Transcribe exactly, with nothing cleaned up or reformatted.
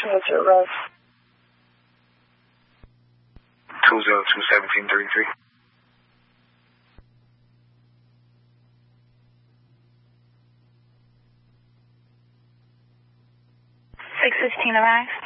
What's your arrive? two zero two, seventeen thirty-three. six fifteen arrive.